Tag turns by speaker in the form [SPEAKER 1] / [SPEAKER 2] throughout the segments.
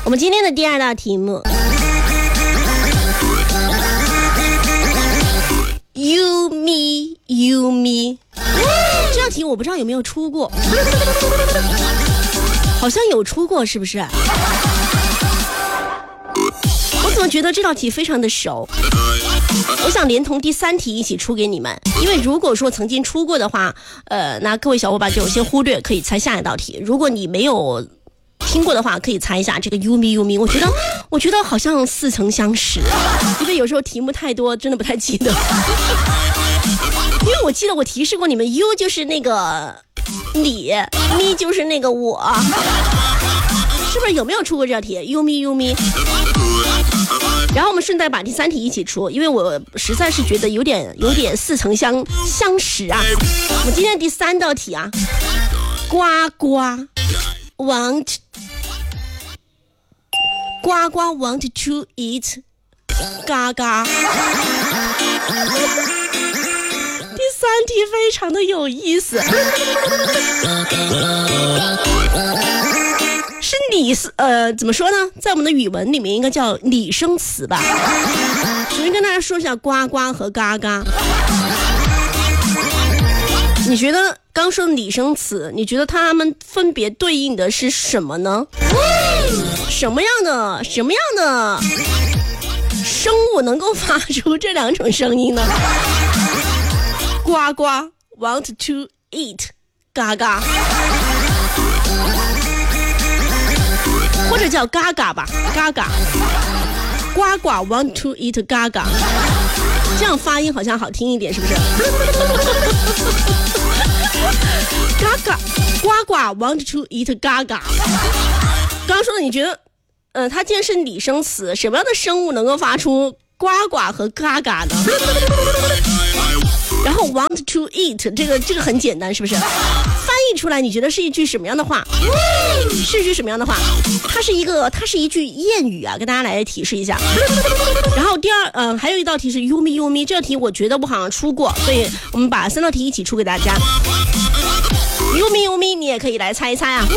[SPEAKER 1] 我们今天的第二道题目 You me You me， 这道题我不知道有没有出过，好像有出过，是不是？我怎么觉得这道题非常的熟？我想连同第3题一起出给你们，因为如果说曾经出过的话，那各位小伙伴就先忽略，可以猜下一道题。如果你没有听过的话，可以猜一下这个 You me You me。我觉得好像似曾相识，因为有时候题目太多，真的不太记得。因为我记得我提示过你们 ，You 就是那个你 ，Me 就是那个我，是不是有没有出过这道题 ？You me You me。然后我们顺带把第3题一起出，因为我实在是觉得有点似曾相识啊。我们今天第3道题啊，呱呱 want 呱呱 want to eat 嘎嘎。第3题非常的有意思，是拟怎么说呢？在我们的语文里面应该叫拟声词吧。首先跟大家说一下呱呱和嘎嘎。你觉得刚说的拟声词，你觉得它们分别对应的是什么呢？什么样的生物能够发出这2种声音呢？呱呱 want to eat 嘎嘎，或者叫嘎嘎吧，嘎嘎，呱呱 want to eat 嘎嘎，这样发音好像好听一点，是不是？嘎嘎，呱呱 want to eat 嘎嘎。刚刚说的，你觉得，它既然是拟声词，什么样的生物能够发出呱呱和嘎嘎呢？然后 want to eat 这个很简单，是不是？翻译出来你觉得是一句什么样的话？是一句什么样的话？它是一句谚语啊，跟大家来提示一下。然后还有一道题是 You me You me， 这道题我觉得我好像出过，所以我们把3道题一起出给大家。You me You me， 你也可以来猜一猜啊。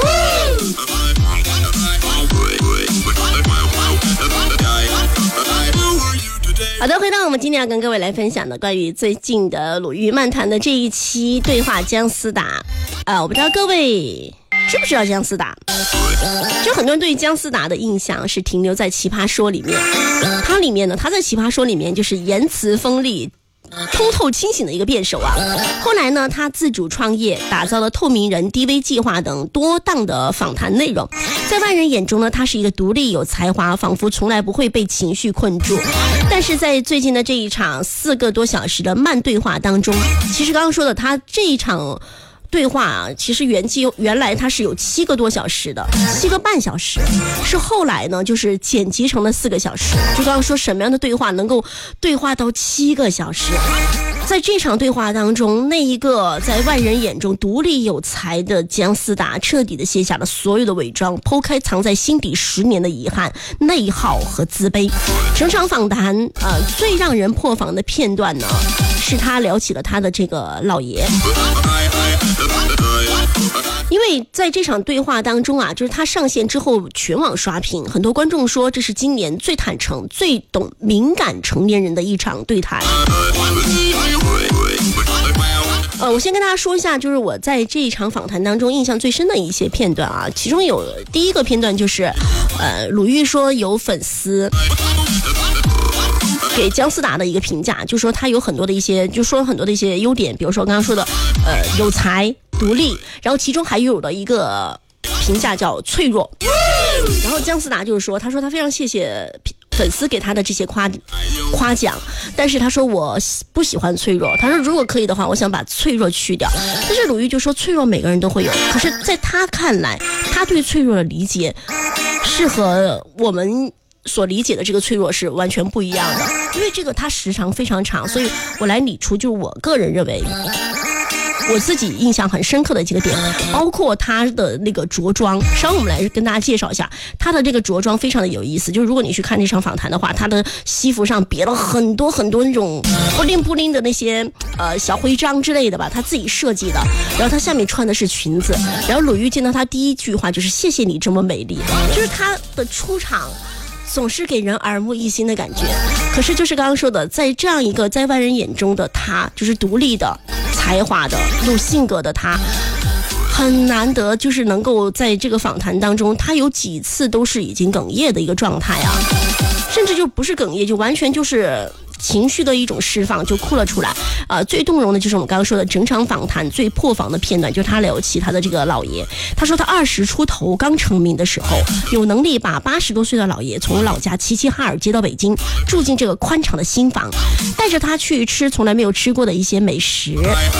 [SPEAKER 1] 好的，回到我们今天要跟各位来分享的关于最近的鲁豫漫谈的这一期对话姜思达。我不知道各位知不知道姜思达？就很多人对姜思达的印象是停留在奇葩说里面，他在奇葩说里面就是言辞锋利、通透清醒的一个辩手啊。后来呢，他自主创业，打造了透明人、DV 计划等多档的访谈内容。在外人眼中呢，他是一个独立有才华，仿佛从来不会被情绪困住。但是在最近的这一场4个多小时的慢对话当中，其实刚刚说的他这一场对话啊，其实原来它是有7个多小时的，7个半小时，是后来呢就是剪辑成了4个小时。就刚刚说什么样的对话能够对话到7个小时？在这场对话当中，那一个在外人眼中独立有才的姜思达彻底的卸下了所有的伪装，剖开藏在心底10年的遗憾、内耗和自卑。整场访谈最让人破防的片段呢，是他聊起了他的这个老爷。因为在这场对话当中啊，就是他上线之后全网刷屏，很多观众说这是今年最坦诚、最懂敏感成年人的一场对谈。我先跟大家说一下，就是我在这一场访谈当中印象最深的一些片段啊，其中有第一个片段就是，鲁豫说有粉丝给姜思达的一个评价，就说他有很多的一些，就说很多的一些优点，比如说刚刚说的，有才、独立，然后其中还有了一个评价叫脆弱。然后姜思达就是说，他说他非常谢谢粉丝给他的这些夸奖，但是他说我不喜欢脆弱，他说如果可以的话，我想把脆弱去掉。但是鲁豫就说脆弱每个人都会有，可是在他看来，他对脆弱的理解是和我们所理解的这个脆弱是完全不一样的，因为这个它时长非常长，所以我来理出，就是我个人认为， 我自己印象很深刻的几个点，包括他的那个着装，稍后我们来跟大家介绍一下他的这个着装非常的有意思。就是如果你去看这场访谈的话，他的西服上别了很多很多那种布灵布灵的那些小徽章之类的吧，他自己设计的。然后他下面穿的是裙子，然后鲁豫见到他第一句话就是谢谢你这么美丽，就是他的出场总是给人耳目一新的感觉。可是就是刚刚说的，在这样一个在外人眼中的他，就是独立的、才华的、有性格的他，很难得就是能够在这个访谈当中，他有几次都是已经哽咽的一个状态啊，甚至就不是哽咽，就完全就是情绪的一种释放，就哭了出来。最动容的就是我们刚刚说的整场访谈最破防的片段，就是他聊起他的这个老爷。他说他20出头刚成名的时候，有能力把80多岁的老爷从老家齐齐哈尔接到北京，住进这个宽敞的新房，带着他去吃从来没有吃过的一些美食。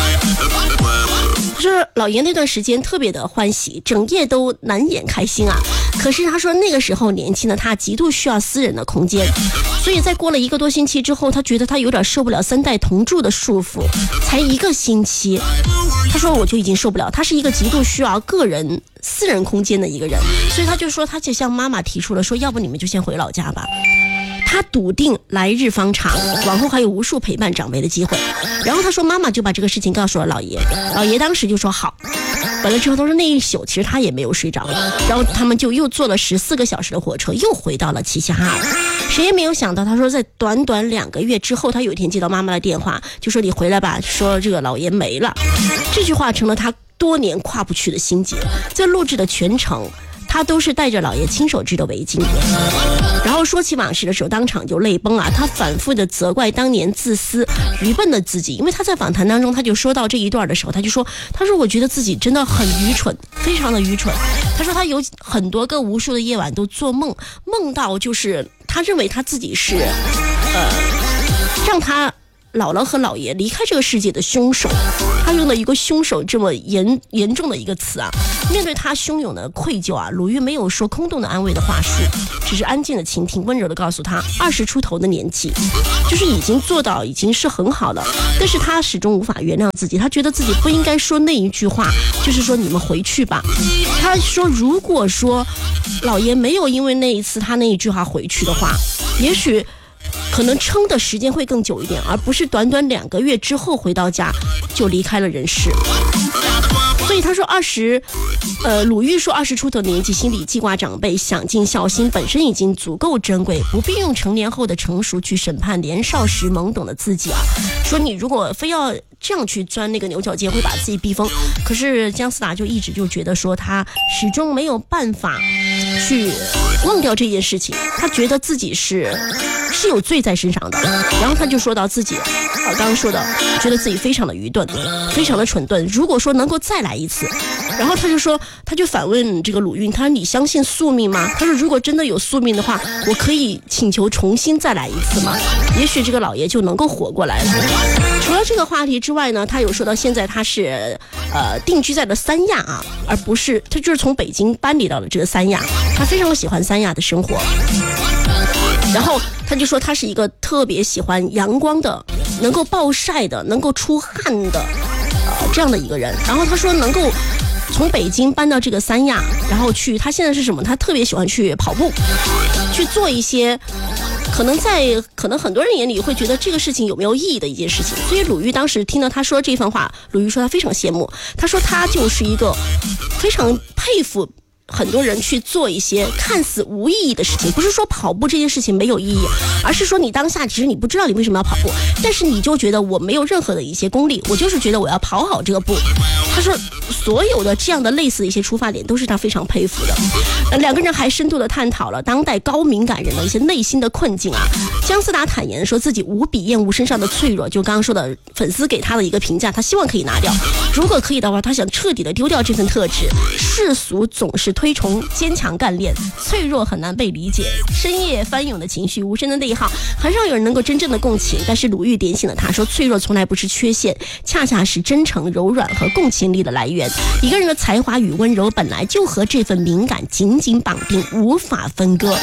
[SPEAKER 1] 他说老爷那段时间特别的欢喜，整夜都难掩开心啊。可是他说那个时候年轻的他极度需要私人的空间，所以在过了1个多星期之后，他觉得他有点受不了3代同住的束缚。才1个星期，他说我就已经受不了。他是一个极度需要个人私人空间的一个人，所以他就说他就向妈妈提出了说，要不你们就先回老家吧。他笃定来日方长，往后还有无数陪伴长辈的机会。然后他说妈妈就把这个事情告诉了老爷，老爷当时就说好。完了之后他说那一宿其实他也没有睡着，然后他们就又坐了14个小时的火车，又回到了齐齐哈尔。谁也没有想到，他说在短短2个月之后，他有一天接到妈妈的电话，就说你回来吧，说这个老爷没了。这句话成了他多年跨不去的心结。在录制的全程他都是带着老爷亲手织的围巾，然后说起往事的时候当场就泪崩啊！他反复的责怪当年自私愚笨的自己，因为他在访谈当中他就说到这一段的时候，他说我觉得自己真的很愚蠢，非常的愚蠢。他说他有很多个无数的夜晚都做梦，梦到就是他认为他自己是让他姥姥和姥爷离开这个世界的凶手。他用了一个凶手这么严重的一个词啊。面对他汹涌的愧疚啊，鲁豫没有说空洞的安慰的话术，只是安静的倾听，温柔的告诉他20出头的年纪就是已经做到已经是很好了，但是他始终无法原谅自己，他觉得自己不应该说那一句话，就是说你们回去吧。他说如果说老爷没有因为那一次他那一句话回去的话，也许可能撑的时间会更久一点，而不是短短2个月之后回到家就离开了人世。所以他说鲁豫说20出头的年纪心里记挂长辈，想尽孝心本身已经足够珍贵，不必用成年后的成熟去审判年少时懵懂的自己啊。说你如果非要这样去钻那个牛角尖会把自己逼疯。可是姜思达就一直就觉得说他始终没有办法去忘掉这件事情，他觉得自己是有罪在身上的。然后他就说到自己刚刚说的觉得自己非常的愚钝，非常的蠢钝，如果说能够再来一次。然后他就反问这个鲁豫，他说你相信宿命吗？他说如果真的有宿命的话，我可以请求重新再来一次吗？也许这个老爷就能够活过来了。除了这个话题之外呢，他有说到现在他是定居在了三亚啊，而不是他就是从北京搬离到了这个三亚，他非常喜欢三亚的生活。然后他就说他是一个特别喜欢阳光的，能够暴晒的，能够出汗的这样的一个人。然后他说能够从北京搬到这个三亚，然后他现在是什么？他特别喜欢去跑步，去做一些可能很多人眼里会觉得这个事情有没有意义的一件事情。所以鲁豫当时听到他说这番话，鲁豫说他非常羡慕，他说他就是一个非常佩服很多人去做一些看似无意义的事情，不是说跑步这件事情没有意义，而是说你当下其实你不知道你为什么要跑步，但是你就觉得我没有任何的一些功力，我就是觉得我要跑好这个步。他说所有的这样的类似的一些出发点都是他非常佩服的。两个人还深度的探讨了当代高敏感人的一些内心的困境啊。姜思达坦言说自己无比厌恶身上的脆弱，就刚刚说的粉丝给他的一个评价，他希望可以拿掉，如果可以的话他想彻底的丢掉这份特质。世俗总是推崇坚强干练，脆弱很难被理解，深夜翻涌的情绪，无声的内耗，很少有人能够真正的共情。但是鲁豫点醒了他，说脆弱从来不是缺陷，恰恰是真诚、柔软和共情力的来源。一个人的才华与温柔本来就和这份敏感紧紧绑定，无法分割。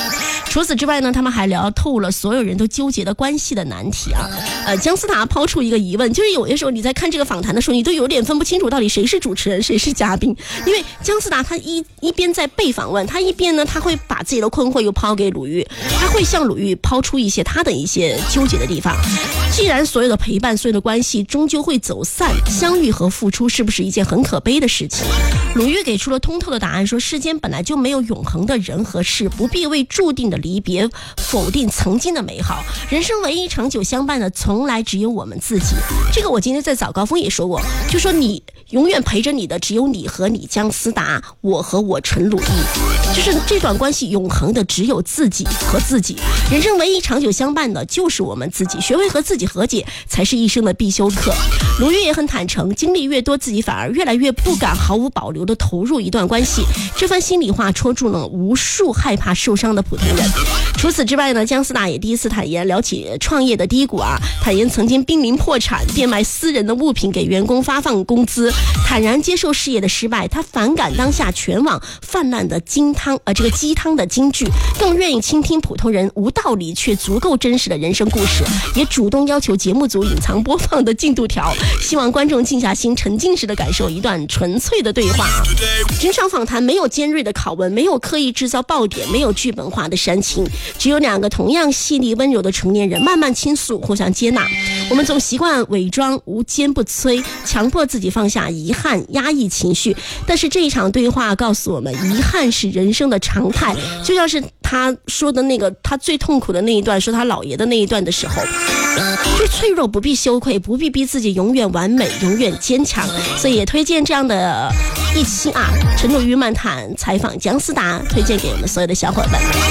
[SPEAKER 1] 除此之外呢，他们还聊透了所有人都纠结的关系的难题啊。姜思达抛出一个疑问，就是有些时候你在看这个访谈的时候，你都有点分不清楚到底谁是主持人谁是嘉宾，因为姜思达他一边在被访问，他一边呢他会把自己的困惑又抛给鲁豫，他会向鲁豫抛出一些他的一些纠结的地方。既然所有的陪伴，所有的关系终究会走散，相遇和付出是不是一件很可悲的事情？鲁豫给出了通透的答案，说世间本来就没有永恒的人和事，不必为注定的离别否定曾经的美好。人生唯一长久相伴的，从来只有我们自己。这个我今天在早高峰也说过，就说你永远陪着你的只有你和你姜思达，我和我陈鲁豫，就是这段关系永恒的只有自己和自己。人生唯一长久相伴的就是我们自己，学会和自己和解才是一生的必修课。鲁豫也很坦诚，经历越多，自己反而越来越不敢毫无保留地投入一段关系。这番心里话戳中了无数害怕受伤的普通人。除此之外呢，姜思达也第一次坦言聊起创业的低谷啊，坦言曾经濒临破产，变卖私人的物品给员工发放工资，坦然接受事业的失败。他反感当下全网泛滥的鸡汤的金句，更愿意倾听普通人无道理却足够真实的人生故事，也主动要求节目组隐藏播放的进度条，希望观众静下心沉浸式的感受一段纯粹的对话。职场访谈没有尖锐的拷问，没有刻意制造爆点，没有剧本化的煽情，只有两个同样细腻温柔的成年人慢慢倾诉，互相接纳。我们总习惯伪装无坚不摧，强迫自己放下遗憾，压抑情绪，但是这一场对话告诉我们，遗憾是人生的常态。就像是他说的那个他最痛苦的那一段，说他姥爷的那一段的时候，就脆弱不必羞愧，不必逼自己永远完美永远坚强。所以也推荐这样的一期啊，陈鲁豫漫谈采访姜思达，推荐给我们所有的小伙伴。